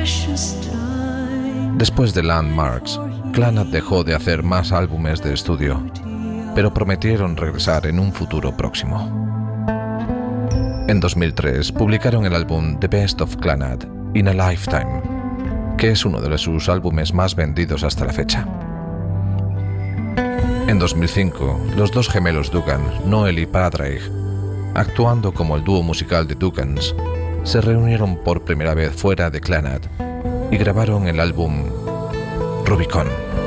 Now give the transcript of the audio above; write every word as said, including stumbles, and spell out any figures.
Después de Landmarks, Clannad dejó de hacer más álbumes de estudio, pero prometieron regresar en un futuro próximo. En dos mil tres publicaron el álbum The Best of Clannad in a Lifetime, que es uno de sus álbumes más vendidos hasta la fecha. En dos mil cinco, los dos gemelos Dugan, Noel y Padraig, actuando como el dúo musical de Dugans, se reunieron por primera vez fuera de Clannad y grabaron el álbum Rubicon.